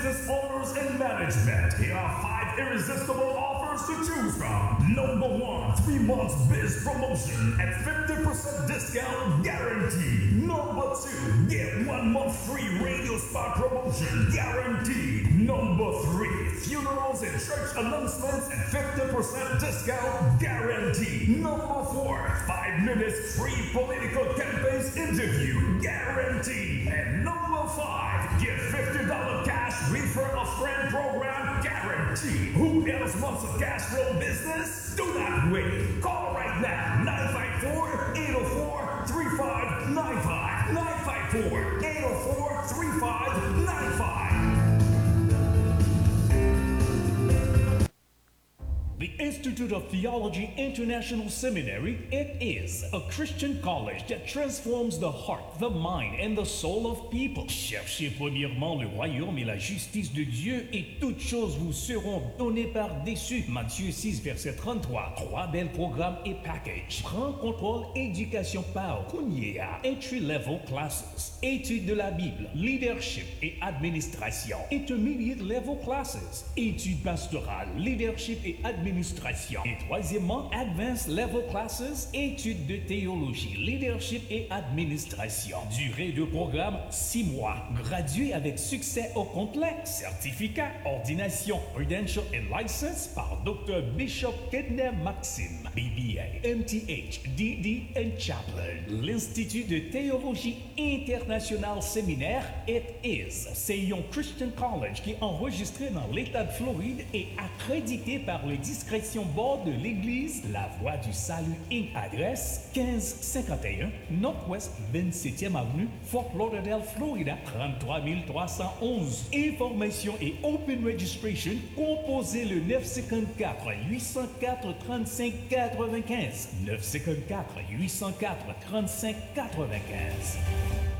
Business owners and management, here are 5 irresistible offers to choose from. Number 1, 3 months biz promotion at 50% discount guaranteed. Number 2, get 1 month free radio spot promotion guaranteed. Number 3, funerals and church announcements at 50% discount guaranteed. Number 4, 5 minutes free political campaigns interview guaranteed. And number 5, get $50 cash refer a friend program guaranteed. Who else wants a cash flow business? Do not wait. Call right now. 954-804-3595. 954-804-3595. The Institute of Theology International Seminary, it is a Christian college that transforms the heart, the mind, and the soul of people. Cherchez premièrement le royaume et la justice de Dieu, et toutes choses vous seront données par-dessus. Matthieu 6, verset 33. 3 belles programmes et packages. Prends contrôle éducation par Kounia. Entry-level classes. Études de la Bible, leadership et administration. Intermediate level classes. Études pastorales, leadership et administration. Et troisièmement, Advanced Level Classes, études de théologie, leadership et administration. Durée de programme 6 mois. Gradué avec succès au complet. Certificat, ordination, credential and license par Dr. Bishop Kedner Maxime, BBA, MTH, DD and Chaplain. L'Institut de théologie internationale séminaire, it is. C'est un Christian college qui est enregistré dans l'État de Floride et accrédité par le Discrétion Board de l'Église La Voix du Salut Inc. Adresse 1551 Nord-Ouest 27e Avenue, Fort Lauderdale, Florida 33311. Information et open registration, composez le 954 804 35 95. 954 804 35 95.